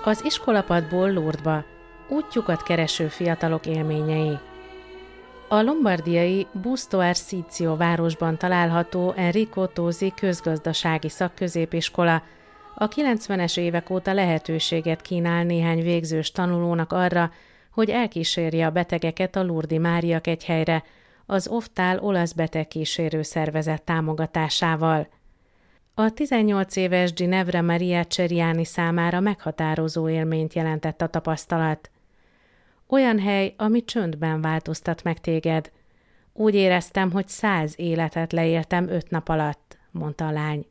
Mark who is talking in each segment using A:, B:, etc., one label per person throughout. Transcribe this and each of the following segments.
A: Az iskolapadból Lourdesba, útjukat kereső fiatalok élményei. A lombardiai Busto Arsizio városban található Enrico Tosi közgazdasági szakközépiskola a 90-es évek óta lehetőséget kínál néhány végzős tanulónak arra, hogy elkísérje a betegeket a Lourdes-i Máriakegyhelyre az Oftál olasz betegkísérő szervezet támogatásával. A 18 éves Ginevra Maria Ceriani számára meghatározó élményt jelentett a tapasztalat. Olyan hely, ami csöndben változtat meg téged. Úgy éreztem, hogy 100 életet leéltem 5 nap alatt, mondta a lány.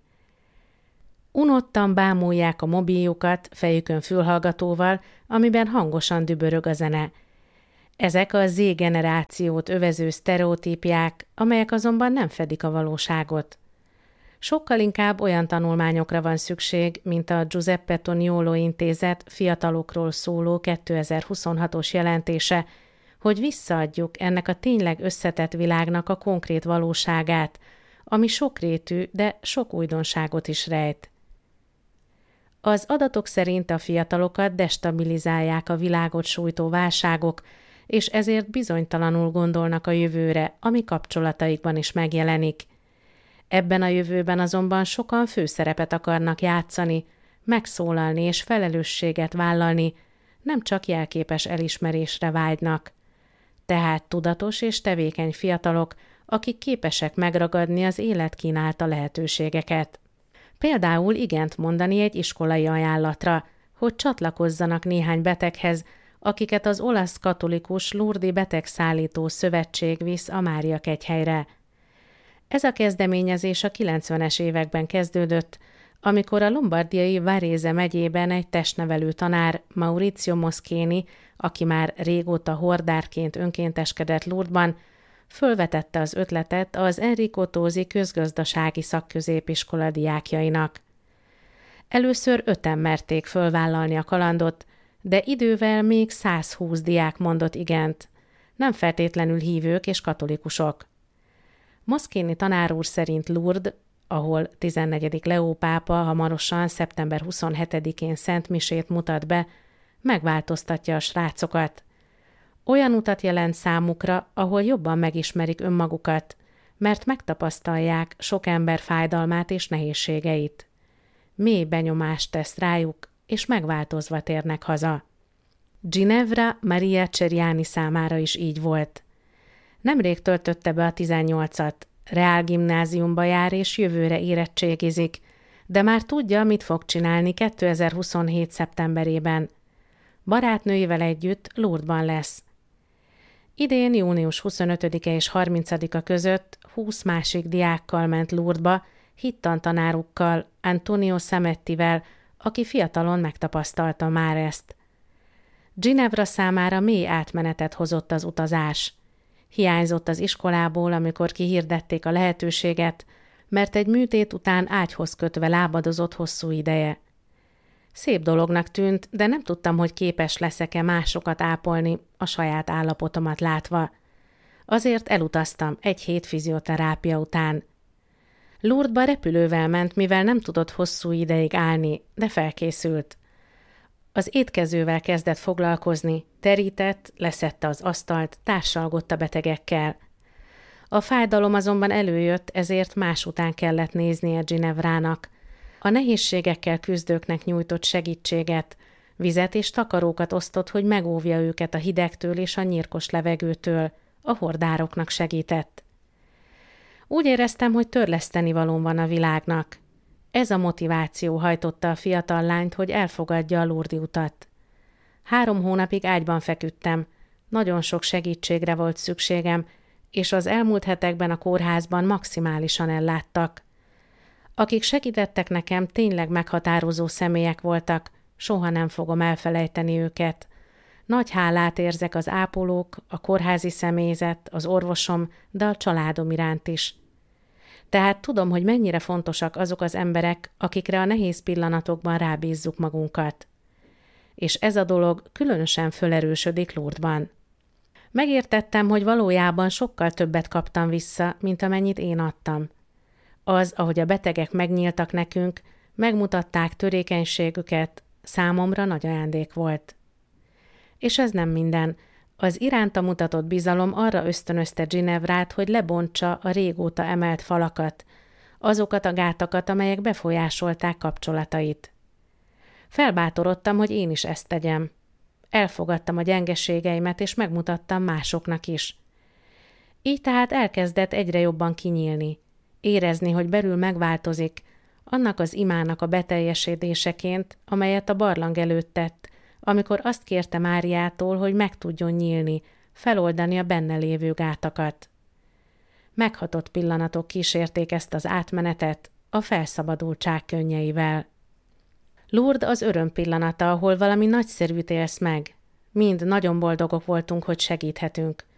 A: Unottan bámulják a mobiljukat fejükön fülhallgatóval, amiben hangosan dübörög a zene. Ezek a Z-generációt övező sztereotípiák, amelyek azonban nem fedik a valóságot. Sokkal inkább olyan tanulmányokra van szükség, mint a Giuseppe Toniolo intézet fiatalokról szóló 2026-os jelentése, hogy visszaadjuk ennek a tényleg összetett világnak a konkrét valóságát, ami sokrétű, de sok újdonságot is rejt. Az adatok szerint a fiatalokat destabilizálják a világot sújtó válságok, és ezért bizonytalanul gondolnak a jövőre, ami kapcsolataikban is megjelenik. Ebben a jövőben azonban sokan főszerepet akarnak játszani, megszólalni és felelősséget vállalni, nem csak jelképes elismerésre vágynak. Tehát tudatos és tevékeny fiatalok, akik képesek megragadni az élet kínálta lehetőségeket. Például igent mondani egy iskolai ajánlatra, hogy csatlakozzanak néhány beteghez, akiket az olasz katolikus Lourdes-i betegszállító szövetség visz a Máriakegyhelyre. Ez a kezdeményezés a 90-es években kezdődött, amikor a lombardiai Varese megyében egy testnevelő tanár, Maurizio Moschini, aki már régóta hordárként önkénteskedett Lourdesban, fölvetette az ötletet az Enrico Tosi közgazdasági szakközépiskola diákjainak. Először 5-en merték fölvállalni a kalandot, de idővel még 120 diák mondott igent, nem feltétlenül hívők és katolikusok. Moschini tanár úr szerint Lourdes, ahol 14. Leó pápa hamarosan szeptember 27-én Szent Misét mutat be, megváltoztatja a srácokat. Olyan utat jelent számukra, ahol jobban megismerik önmagukat, mert megtapasztalják sok ember fájdalmát és nehézségeit. Mély benyomást tesz rájuk, és megváltozva térnek haza. Ginevra Maria Ceriani számára is így volt. Nemrég töltötte be a 18-at, reálgimnáziumba jár és jövőre érettségizik, de már tudja, mit fog csinálni 2027. szeptemberében. Barátnőivel együtt Lourdesban lesz. Idén június 25-e és 30-a között 20 másik diákkal ment Lourdesba, hittantanárukkal, Antonio Samettivel, aki fiatalon megtapasztalta már ezt. Ginevra számára mély átmenetet hozott az utazás. Hiányzott az iskolából, amikor kihirdették a lehetőséget, mert egy műtét után ágyhoz kötve lábadozott hosszú ideje. Szép dolognak tűnt, de nem tudtam, hogy képes leszek-e másokat ápolni, a saját állapotomat látva. Azért elutaztam 1 hét fizioterápia után. Lourdesba repülővel ment, mivel nem tudott hosszú ideig állni, de felkészült. Az étkezővel kezdett foglalkozni, terített, leszedte az asztalt, társalgott a betegekkel. A fájdalom azonban előjött, ezért más után kellett néznie Ginevrának. A nehézségekkel küzdőknek nyújtott segítséget, vizet és takarókat osztott, hogy megóvja őket a hidegtől és a nyírkos levegőtől, a hordároknak segített. Úgy éreztem, hogy törlesztenivalóm van a világnak. Ez a motiváció hajtotta a fiatal lányt, hogy elfogadja a Lourdes-i utat. 3 hónapig ágyban feküdtem, nagyon sok segítségre volt szükségem, és az elmúlt hetekben a kórházban maximálisan elláttak. Akik segítettek nekem, tényleg meghatározó személyek voltak, soha nem fogom elfelejteni őket. Nagy hálát érzek az ápolók, a kórházi személyzet, az orvosom, de a családom iránt is. Tehát tudom, hogy mennyire fontosak azok az emberek, akikre a nehéz pillanatokban rábízzuk magunkat. És ez a dolog különösen fölerősödik Lourdesban. Megértettem, hogy valójában sokkal többet kaptam vissza, mint amennyit én adtam. Az, ahogy a betegek megnyíltak nekünk, megmutatták törékenységüket, Számomra nagy ajándék volt. És ez nem minden. Az iránta mutatott bizalom arra ösztönözte Ginevrát, hogy lebontsa a régóta emelt falakat, azokat a gátakat, amelyek befolyásolták kapcsolatait. Felbátorodtam, hogy én is ezt tegyem. Elfogadtam a gyengeségeimet, és megmutattam másoknak is. Így tehát elkezdett egyre jobban kinyílni, érezni, hogy belül megváltozik, annak az imának a beteljesedéseként, amelyet a barlang előtt tett, amikor azt kérte Máriától, hogy meg tudjon nyílni, feloldani a benne lévő gátakat. Meghatott pillanatok kísérték ezt az átmenetet a felszabadultság könnyeivel. Lourdes az öröm pillanata, ahol valami nagyszerűt élsz meg. Mind nagyon boldogok voltunk, hogy segíthetünk.